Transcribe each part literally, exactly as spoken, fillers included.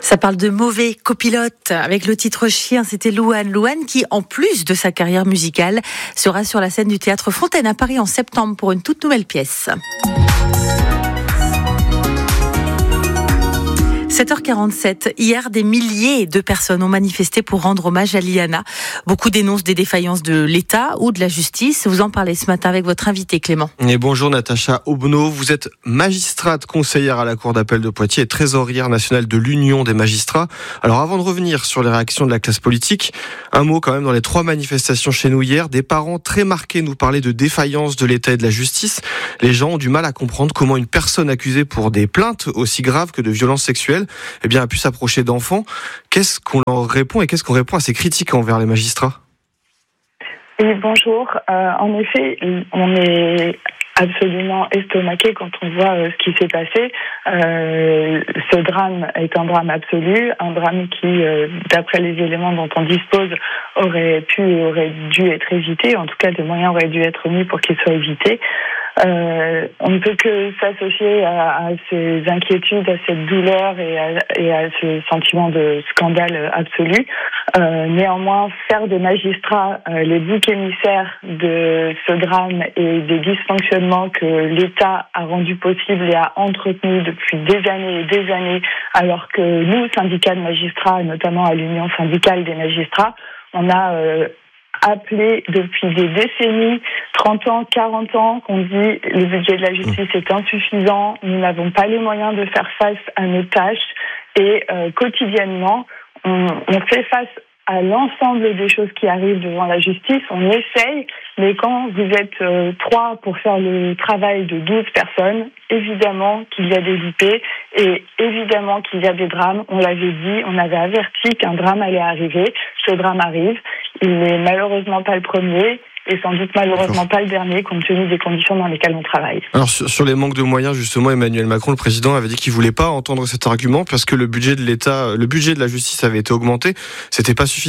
Ça parle de mauvais copilotes. Avec le titre Chien, c'était Louane. Louane qui, en plus de sa carrière musicale, sera sur la scène du Théâtre Fontaine à Paris en septembre pour une toute nouvelle pièce. sept heures quarante-sept. Hier, des milliers de personnes ont manifesté pour rendre hommage à Liana. Beaucoup dénoncent des défaillances de l'État ou de la justice. Vous en parlez ce matin avec votre invité Clément. Et bonjour Natacha Aubenot. Vous êtes magistrate conseillère à la Cour d'appel de Poitiers et trésorière nationale de l'Union des magistrats. Alors avant de revenir sur les réactions de la classe politique, un mot quand même dans les trois manifestations chez nous hier. Des parents très marqués nous parlaient de défaillance de l'État et de la justice. Les gens ont du mal à comprendre comment une personne accusée pour des plaintes aussi graves que de violences sexuelles eh bien, a pu s'approcher d'enfants. Qu'est-ce qu'on leur répond et qu'est-ce qu'on répond à ces critiques envers les magistrats ? Oui, bonjour. Euh, en effet, on est absolument estomaqué quand on voit euh, ce qui s'est passé. Euh, ce drame est un drame absolu, un drame qui, euh, d'après les éléments dont on dispose, aurait pu et aurait dû être évité. En tout cas, des moyens auraient dû être mis pour qu'il soit évité. Euh, on ne peut que s'associer à, à ces inquiétudes, à cette douleur et à, et à ce sentiment de scandale absolu. Euh, néanmoins, faire des magistrats euh, les boucs émissaires de ce drame et des dysfonctionnements que l'État a rendus possibles et a entretenus depuis des années et des années, alors que nous, syndicats de magistrats, et notamment à l'Union syndicale des magistrats, on a euh, appelé depuis des décennies, trente ans, quarante ans, qu'on dit le budget de la justice est insuffisant, nous n'avons pas les moyens de faire face à nos tâches et euh, quotidiennement, on, on fait face à l'ensemble des choses qui arrivent devant la justice, on essaye, mais quand vous êtes euh, trois pour faire le travail de douze personnes, évidemment qu'il y a des loupés et évidemment qu'il y a des drames. On l'avait dit, on avait averti qu'un drame allait arriver. Ce drame arrive. Il n'est malheureusement pas le premier et sans doute malheureusement pas le dernier compte tenu des conditions dans lesquelles on travaille. Alors sur, sur les manques de moyens, justement, Emmanuel Macron, le président, avait dit qu'il voulait pas entendre cet argument parce que le budget de l'État, le budget de la justice avait été augmenté. C'était pas suffisant ?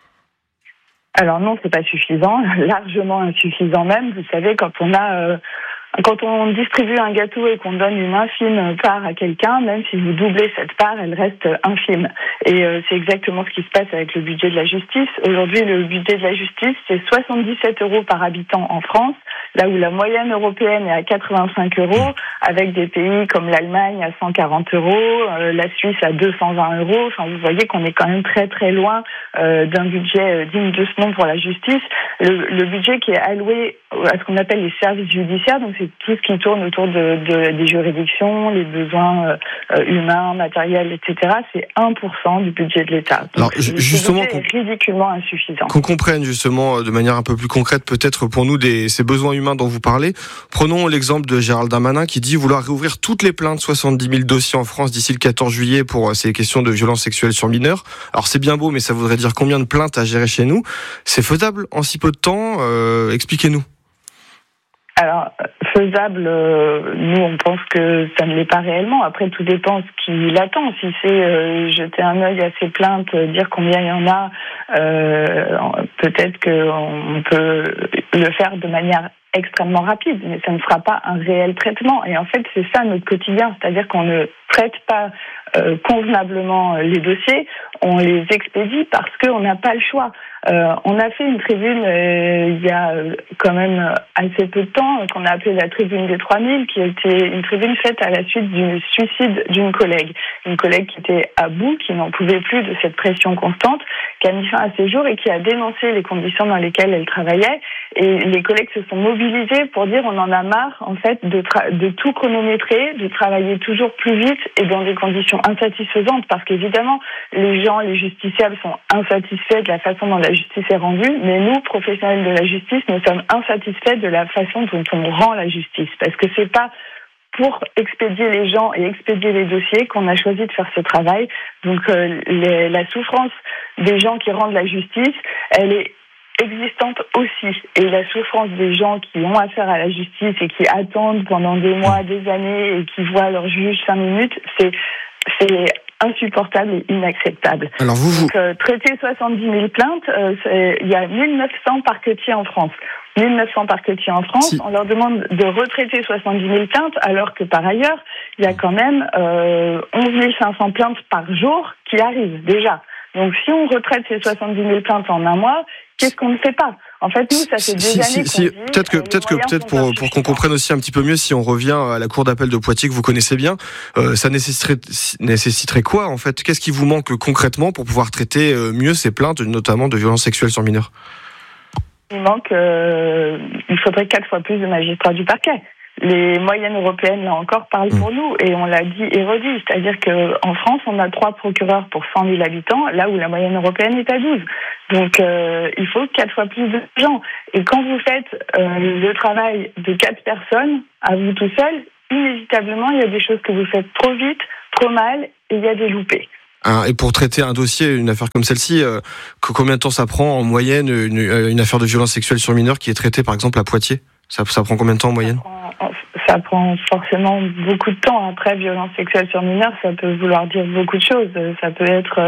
Alors non, c'est pas suffisant, largement insuffisant même. Vous savez, quand on a euh, Quand on distribue un gâteau et qu'on donne une infime part à quelqu'un, même si vous doublez cette part, elle reste infime. Et euh, c'est exactement ce qui se passe avec le budget de la justice. Aujourd'hui, le budget de la justice, c'est soixante-dix-sept euros par habitant en France, là où la moyenne européenne est à quatre-vingt-cinq euros, avec des pays comme l'Allemagne à cent quarante euros, euh, la Suisse à deux cent vingt euros. Enfin, vous voyez qu'on est quand même très très loin euh, d'un budget digne de ce nom pour la justice. Le, le budget qui est alloué à ce qu'on appelle les services judiciaires, donc c'est tout ce qui tourne autour de, de, des juridictions, les besoins euh, humains, matériels, et cetera. C'est un pour cent du budget de l'État. Donc, alors, justement, c'est ridiculement insuffisant. Qu'on comprenne justement de manière un peu plus concrète peut-être pour nous des, ces besoins humains dont vous parlez. Prenons l'exemple de Gérald Darmanin qui dit vouloir réouvrir toutes les plaintes, soixante-dix mille dossiers en France d'ici le quatorze juillet pour ces questions de violences sexuelles sur mineurs. Alors c'est bien beau, mais ça voudrait dire combien de plaintes à gérer chez nous ? C'est faisable en si peu de temps ? euh, Expliquez-nous. Alors, faisable, euh, nous on pense que ça ne l'est pas réellement. Après, tout dépend ce qui l'attend. Si c'est euh, jeter un œil à ces plaintes, euh, dire combien il y en a, euh, peut-être qu'on peut le faire de manière extrêmement rapide, mais ça ne sera pas un réel traitement. Et en fait, c'est ça notre quotidien, c'est-à-dire qu'on ne traite pas euh, convenablement les dossiers, on les expédie parce qu'on n'a pas le choix. Euh, on a fait une tribune euh, il y a euh, quand même assez peu de temps, euh, qu'on a appelée la tribune des trois mille, qui a été une tribune faite à la suite du suicide d'une collègue. Une collègue qui était à bout, qui n'en pouvait plus de cette pression constante, qui a mis fin à ses jours et qui a dénoncé les conditions dans lesquelles elle travaillait. Et les collègues se sont mobilisés pour dire on en a marre en fait de, tra- de tout chronométrer, de travailler toujours plus vite et dans des conditions insatisfaisantes, parce qu'évidemment les gens, les justiciables sont insatisfaits de la façon dont la justice est rendue, mais nous, professionnels de la justice, nous sommes insatisfaits de la façon dont on rend la justice, parce que c'est pas pour expédier les gens et expédier les dossiers qu'on a choisi de faire ce travail. Donc euh, les, la souffrance des gens qui rendent la justice, elle est existante aussi. Et la souffrance des gens qui ont affaire à la justice et qui attendent pendant des mois, des années et qui voient leur juge cinq minutes, c'est, c'est insupportable et inacceptable. Alors vous, vous... Donc, euh, traiter soixante-dix mille plaintes, euh, il y a mille neuf cents parquetiers en France. mille neuf cents parquetiers en France. Si. On leur demande de retraiter soixante-dix mille plaintes, alors que par ailleurs, il y a quand même euh, onze mille cinq cents plaintes par jour qui arrivent déjà. Donc si on retraite ces soixante-dix mille plaintes en un mois, qu'est-ce qu'on ne fait pas ? En fait, nous, ça fait des si, années si, qu'on si. dit... Peut-être que, peut-être que, peut-être pour, pour qu'on comprenne aussi un petit peu mieux, si on revient à la cour d'appel de Poitiers que vous connaissez bien, euh, ça nécessiterait, nécessiterait quoi, en fait ? Qu'est-ce qui vous manque concrètement pour pouvoir traiter mieux ces plaintes, notamment de violences sexuelles sur mineurs ? Il manque... Euh, il faudrait quatre fois plus de magistrats du parquet. Les moyennes européennes, là encore, parlent pour nous, et on l'a dit et redit. C'est-à-dire qu'en France, on a trois procureurs pour cent mille habitants, là où la moyenne européenne est à douze. Donc, euh, il faut quatre fois plus de gens. Et quand vous faites euh, le travail de quatre personnes, à vous tout seul, inévitablement, il y a des choses que vous faites trop vite, trop mal, et il y a des loupés. Et pour traiter un dossier, une affaire comme celle-ci, euh, combien de temps ça prend en moyenne une, une affaire de violence sexuelle sur mineur qui est traitée, par exemple, à Poitiers ? Ça, ça prend combien de temps en moyenne ? Ça prend forcément beaucoup de temps. Après, violence sexuelle sur mineur, ça peut vouloir dire beaucoup de choses. Ça peut être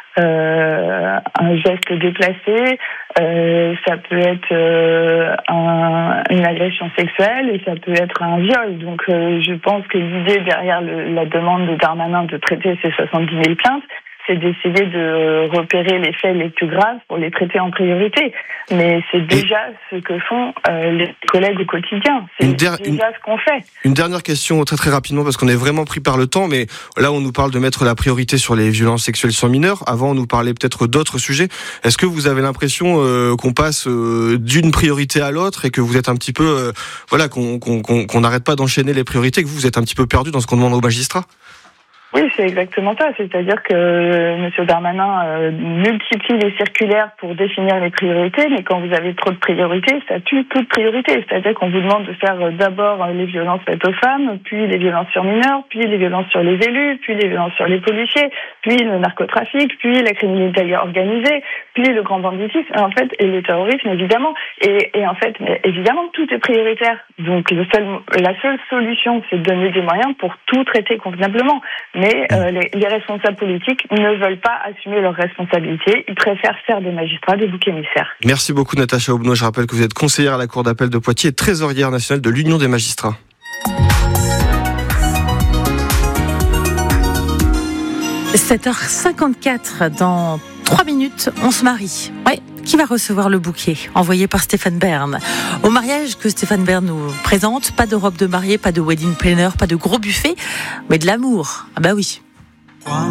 euh, un geste déplacé, euh, ça peut être euh, un, une agression sexuelle et ça peut être un viol. Donc, euh, je pense que l'idée derrière le, la demande de Darmanin de traiter ces soixante-dix mille plaintes, c'est d'essayer de repérer les faits les plus graves pour les traiter en priorité. Mais c'est déjà ce que font euh, les collègues au quotidien. C'est une der- déjà une, ce qu'on fait. Une dernière question très très rapidement, parce qu'on est vraiment pris par le temps, mais là on nous parle de mettre la priorité sur les violences sexuelles sur mineurs. Avant on nous parlait peut-être d'autres sujets. Est-ce que vous avez l'impression euh, qu'on passe euh, d'une priorité à l'autre et que vous êtes un petit peu... Euh, voilà, qu'on, qu'on, qu'on, qu'on n'arrête pas d'enchaîner les priorités, que vous, vous êtes un petit peu perdu dans ce qu'on demande aux magistrats ? Oui, c'est exactement ça. C'est-à-dire que M. Darmanin euh, multiplie les circulaires pour définir les priorités, mais quand vous avez trop de priorités, ça tue toute priorité. C'est-à-dire qu'on vous demande de faire d'abord les violences faites aux femmes, puis les violences sur mineurs, puis les violences sur les élus, puis les violences sur les policiers, puis le narcotrafic, puis la criminalité organisée, puis le grand banditisme, en fait, et le terrorisme, évidemment. Et, et en fait, mais évidemment, tout est prioritaire. Donc, le seul, la seule solution, c'est de donner des moyens pour tout traiter convenablement. Mais euh, les, les responsables politiques ne veulent pas assumer leurs responsabilités. Ils préfèrent faire des magistrats des boucs émissaires. Merci beaucoup Natacha Aubneau. Je rappelle que vous êtes conseillère à la Cour d'appel de Poitiers et trésorière nationale de l'Union des magistrats. sept heures cinquante-quatre, dans trois minutes, on se marie. Ouais. Qui va recevoir le bouquet envoyé par Stéphane Bern? Au mariage que Stéphane Bern nous présente, pas de robe de mariée, pas de wedding planner, pas de gros buffet, mais de l'amour. Ah bah oui.